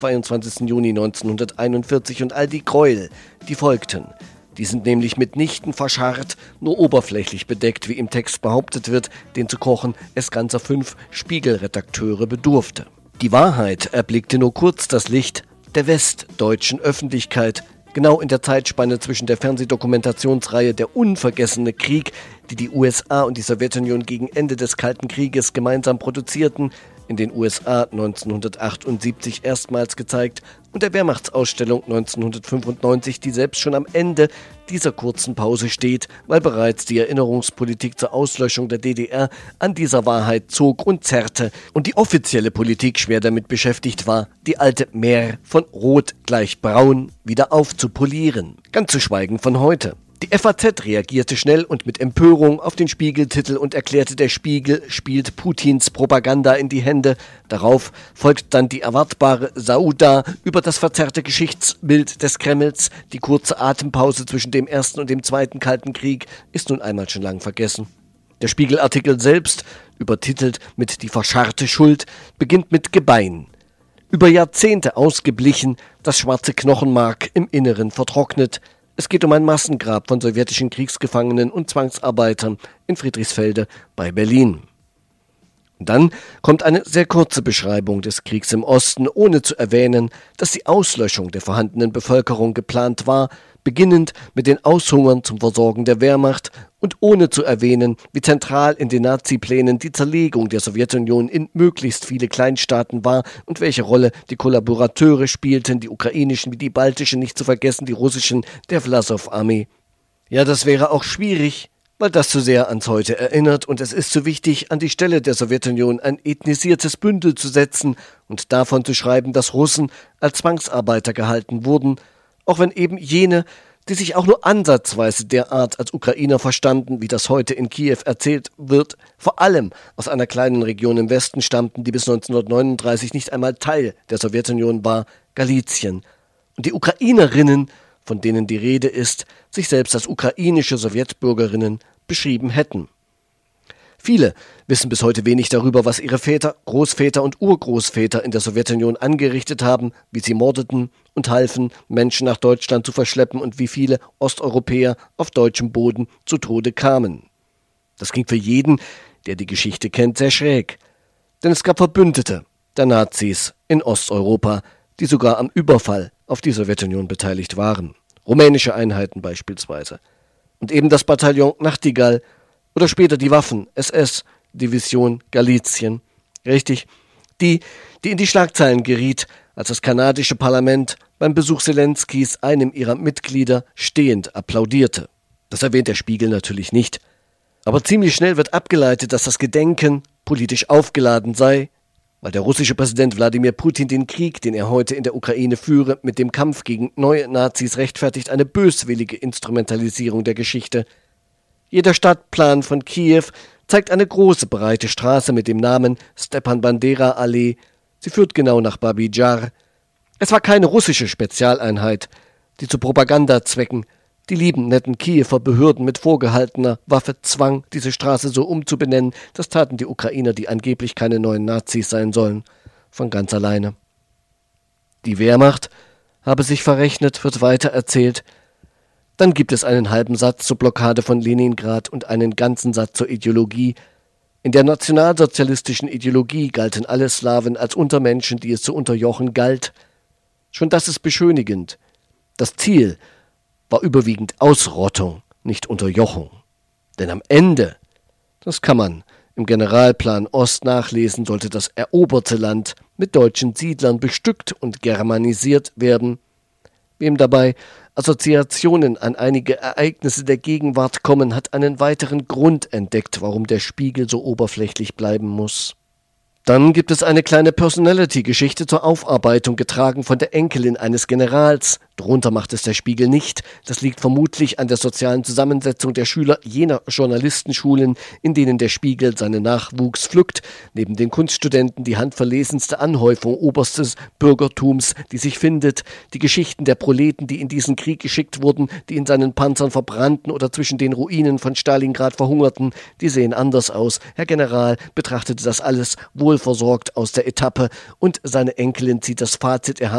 22. Juni 1941 und all die Gräuel, die folgten. Die sind nämlich mitnichten verscharrt, nur oberflächlich bedeckt, wie im Text behauptet wird, den zu kochen es ganzer 5 Spiegelredakteure bedurfte. Die Wahrheit erblickte nur kurz das Licht der westdeutschen Öffentlichkeit, genau in der Zeitspanne zwischen der Fernsehdokumentationsreihe Der unvergessene Krieg, die die USA und die Sowjetunion gegen Ende des Kalten Krieges gemeinsam produzierten, in den USA 1978 erstmals gezeigt, und der Wehrmachtsausstellung 1995, die selbst schon am Ende dieser kurzen Pause steht, weil bereits die Erinnerungspolitik zur Auslöschung der DDR an dieser Wahrheit zog und zerrte und die offizielle Politik schwer damit beschäftigt war, die alte Mär von Rot gleich Braun wieder aufzupolieren. Ganz zu schweigen von heute. Die FAZ reagierte schnell und mit Empörung auf den Spiegeltitel und erklärte, der Spiegel spielt Putins Propaganda in die Hände. Darauf folgt dann die erwartbare Sauda über das verzerrte Geschichtsbild des Kremls. Die kurze Atempause zwischen dem Ersten und dem Zweiten Kalten Krieg ist nun einmal schon lang vergessen. Der Spiegelartikel selbst, übertitelt mit Die verscharrte Schuld, beginnt mit Gebein. Über Jahrzehnte ausgeblichen, das schwarze Knochenmark im Inneren vertrocknet. Es geht um ein Massengrab von sowjetischen Kriegsgefangenen und Zwangsarbeitern in Friedrichsfelde bei Berlin. Und dann kommt eine sehr kurze Beschreibung des Kriegs im Osten, ohne zu erwähnen, dass die Auslöschung der vorhandenen Bevölkerung geplant war, beginnend mit den Aushungern zum Versorgen der Wehrmacht und ohne zu erwähnen, wie zentral in den Nazi-Plänen die Zerlegung der Sowjetunion in möglichst viele Kleinstaaten war und welche Rolle die Kollaborateure spielten, die ukrainischen wie die baltischen, nicht zu vergessen die russischen, der Wlasow-Armee. Ja, das wäre auch schwierig, weil das zu sehr ans Heute erinnert, und es ist zu wichtig, an die Stelle der Sowjetunion ein ethnisiertes Bündel zu setzen und davon zu schreiben, dass Russen als Zwangsarbeiter gehalten wurden, auch wenn eben jene, die sich auch nur ansatzweise derart als Ukrainer verstanden, wie das heute in Kiew erzählt wird, vor allem aus einer kleinen Region im Westen stammten, die bis 1939 nicht einmal Teil der Sowjetunion war, Galizien. Und die Ukrainerinnen, von denen die Rede ist, sich selbst als ukrainische Sowjetbürgerinnen beschrieben hätten. Viele wissen bis heute wenig darüber, was ihre Väter, Großväter und Urgroßväter in der Sowjetunion angerichtet haben, wie sie mordeten und halfen, Menschen nach Deutschland zu verschleppen und wie viele Osteuropäer auf deutschem Boden zu Tode kamen. Das klingt für jeden, der die Geschichte kennt, sehr schräg. Denn es gab Verbündete der Nazis in Osteuropa, die sogar am Überfall auf die Sowjetunion beteiligt waren. Rumänische Einheiten beispielsweise. Und eben das Bataillon Nachtigall oder später die Waffen-SS-Division Galizien. Richtig, die in die Schlagzeilen geriet, als das kanadische Parlament beim Besuch Zelenskys einem ihrer Mitglieder stehend applaudierte. Das erwähnt der Spiegel natürlich nicht. Aber ziemlich schnell wird abgeleitet, dass das Gedenken politisch aufgeladen sei, weil der russische Präsident Wladimir Putin den Krieg, den er heute in der Ukraine führe, mit dem Kampf gegen neue Nazis rechtfertigt, eine böswillige Instrumentalisierung der Geschichte. Jeder Stadtplan von Kiew zeigt eine große, breite Straße mit dem Namen Stepan-Bandera-Allee. Sie führt genau nach Babi Jar. Es war keine russische Spezialeinheit, die zu Propagandazwecken die lieben, netten Kiewer Behörden mit vorgehaltener Waffe zwang, diese Straße so umzubenennen. Das taten die Ukrainer, die angeblich keine neuen Nazis sein sollen, von ganz alleine. Die Wehrmacht habe sich verrechnet, wird weiter erzählt. Dann gibt es einen halben Satz zur Blockade von Leningrad und einen ganzen Satz zur Ideologie. In der nationalsozialistischen Ideologie galten alle Slawen als Untermenschen, die es zu unterjochen galt. Schon das ist beschönigend. Das Ziel war überwiegend Ausrottung, nicht Unterjochung. Denn am Ende, das kann man im Generalplan Ost nachlesen, sollte das eroberte Land mit deutschen Siedlern bestückt und germanisiert werden. Wem dabei Assoziationen an einige Ereignisse der Gegenwart kommen, hat einen weiteren Grund entdeckt, warum der Spiegel so oberflächlich bleiben muss. Dann gibt es eine kleine Personality-Geschichte zur Aufarbeitung, getragen von der Enkelin eines Generals. Drunter macht es der Spiegel nicht. Das liegt vermutlich an der sozialen Zusammensetzung der Schüler jener Journalistenschulen, in denen der Spiegel seinen Nachwuchs pflückt. Neben den Kunststudenten die handverlesenste Anhäufung oberstes Bürgertums, die sich findet. Die Geschichten der Proleten, die in diesen Krieg geschickt wurden, die in seinen Panzern verbrannten oder zwischen den Ruinen von Stalingrad verhungerten, die sehen anders aus. Herr General betrachtete das alles wohl wohlversorgt aus der Etappe und seine Enkelin zieht das Fazit, er